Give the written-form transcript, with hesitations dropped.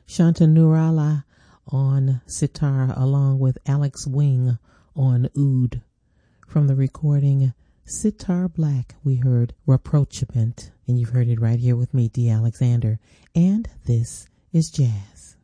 Shanta Nurala on sitar along with Alex Wing on oud. From the recording Sitar Black, we heard Rapprochement, and you've heard it right here with me, D. Alexander, and this is Jazz.